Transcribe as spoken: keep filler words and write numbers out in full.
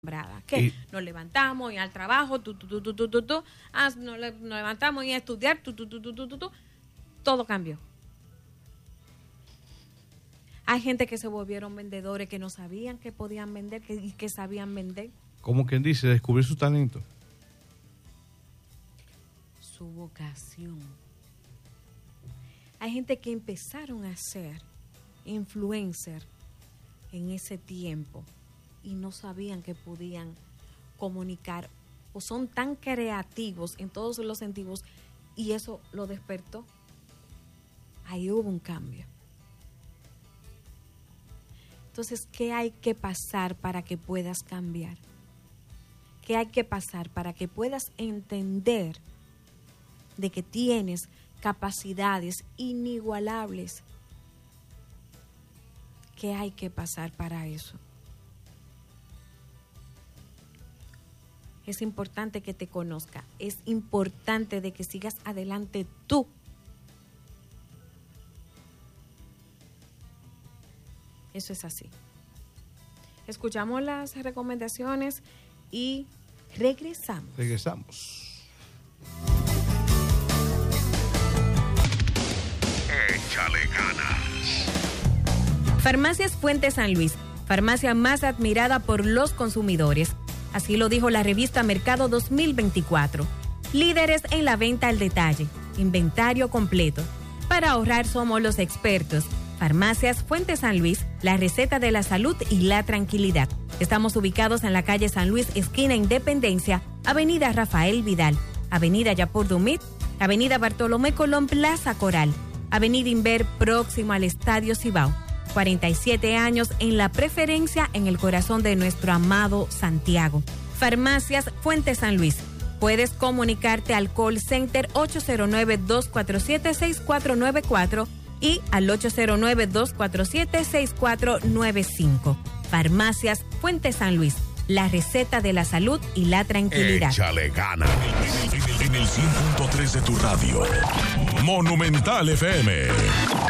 Que y, nos levantamos y al trabajo, tu, tu, tu, tu, tu, tu, tu, ah, nos, le, nos levantamos y a estudiar, tu, tu, tu, tu, tu, tu, tu, todo cambió. Hay gente que se volvieron vendedores que no sabían que podían vender que, y que sabían vender. Como quien dice, descubrir su talento. Su vocación. Hay gente que empezaron a ser influencer en ese tiempo y no sabían que podían comunicar, o son tan creativos en todos los sentidos, y eso lo despertó. Ahí hubo un cambio. Entonces, ¿qué hay que pasar para que puedas cambiar? ¿Qué hay que pasar para que puedas entender de que tienes capacidades inigualables? ¿Qué hay que pasar para eso? Es importante que te conozca, es importante de que sigas adelante tú. Eso es así. Escuchamos las recomendaciones y regresamos. Regresamos. Échale ganas. Farmacias Fuente San Luis, farmacia más admirada por los consumidores. Así lo dijo la revista Mercado dos mil veinticuatro. Líderes en la venta al detalle, inventario completo. Para ahorrar somos los expertos. Farmacias Fuente San Luis, la receta de la salud y la tranquilidad. Estamos ubicados en la calle San Luis, esquina Independencia, avenida Rafael Vidal, avenida Yapur Dumit, avenida Bartolomé Colón, Plaza Coral, avenida Inver, próximo al Estadio Cibao. cuarenta y siete años en la preferencia en el corazón de nuestro amado Santiago. Farmacias Fuente San Luis. Puedes comunicarte al call center ocho cero nueve, dos cuatro siete, seis cuatro nueve cuatro y al ocho cero nueve, dos cuatro siete, seis cuatro nueve cinco. Farmacias Fuente San Luis. La receta de la salud y la tranquilidad. Échale ganas. En el cien punto tres de tu radio. Monumental F M.